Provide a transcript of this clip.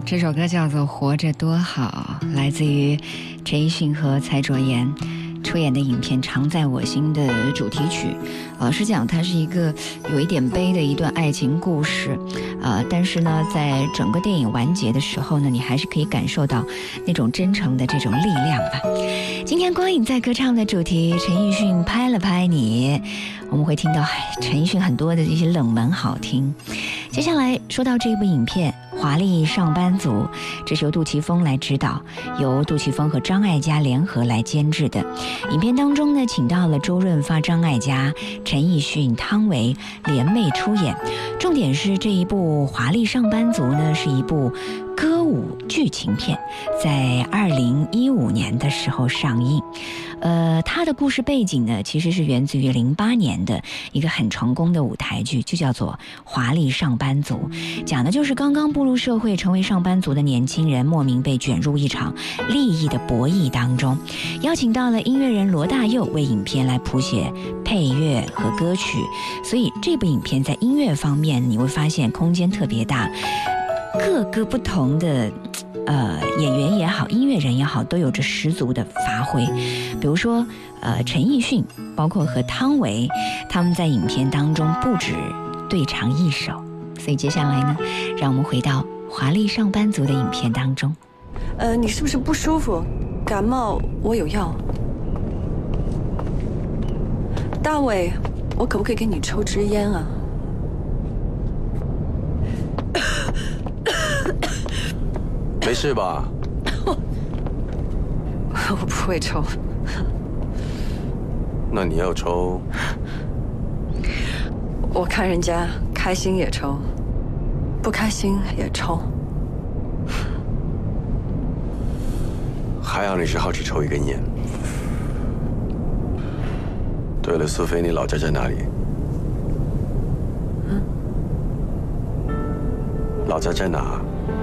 这首歌叫做《活着多好》，来自于陈奕迅和蔡卓妍出演的影片《常在我心》的主题曲。老实讲，它是一个有一点悲的一段爱情故事，但是呢，在整个电影完结的时候呢，你还是可以感受到那种真诚的这种力量吧。今天光影在歌唱的主题，陈奕迅拍了拍你，我们会听到陈奕迅很多的一些冷门好听。接下来说到这部影片《华丽上班族》，这是由杜琪峰来指导，由杜琪峰和张艾嘉联合来监制的。影片当中呢，请到了周润发、张艾嘉、陈奕迅、汤唯联袂出演。重点是这一部《华丽上班族》呢，是一部歌舞剧情片，在2015年的时候上映。它的故事背景呢，其实是源自于08年的一个很成功的舞台剧，就叫做《华丽上班族》，讲的就是刚刚步入社会成为上班族的年轻人莫名被卷入一场利益的博弈当中。邀请到了音乐人罗大佑为影片来谱写配乐和歌曲，所以这部影片在音乐方面你会发现空间特别大，各个不同的演员也好，音乐人也好，都有着十足的发挥。比如说陈奕迅包括和汤唯，他们在影片当中不止对唱一首。所以接下来呢，让我们回到《华丽上班族》的影片当中。 你是不是不舒服？感冒我有药。大伟，我可不可以给你抽支烟啊？ 没事吧？ 我不会抽。 那你要抽？ 我看人家开心也抽，不开心也抽。 还好你是好奇抽一根烟。对了，苏菲，你老家在哪里？老家在哪？